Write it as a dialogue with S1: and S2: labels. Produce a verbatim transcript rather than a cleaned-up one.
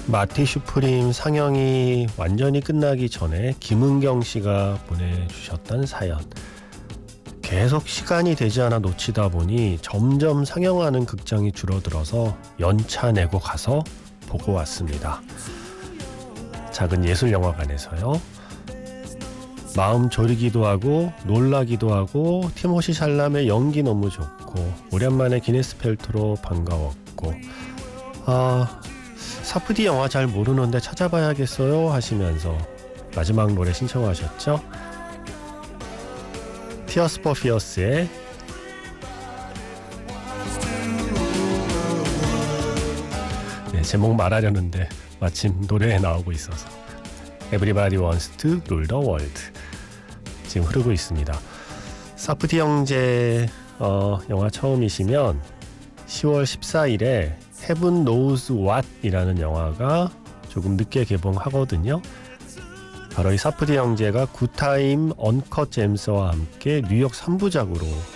S1: 마티 슈프림 상영이 완전히 끝나기 전에 김은경 씨가 보내주셨던 사연. 계속 시간이 되지 않아 놓치다 보니 점점 상영하는 극장이 줄어들어서 연차 내고 가서 보고 왔습니다. 작은 예술영화관에서요. 마음 졸이기도 하고 놀라기도 하고 티모시 샬람의 연기 너무 좋고 오랜만에 기네스 펠트로 반가웠고 아 사프디 영화 잘 모르는데 찾아봐야겠어요 하시면서 마지막 노래 신청하셨죠? Tears for Fears의 네, 제목 말하려는데 마침 노래에 나오고 있어서 Everybody Wants to Rule the World 지금 흐르고 있습니다. 사프디 형제 어, 영화 처음이시면 시월 십사일에 Heaven Knows What 이라는 영화가 조금 늦게 개봉하거든요. 바로 이 사프디 형제가 굿타임 언컷 잼스와 함께 뉴욕 삼 부작으로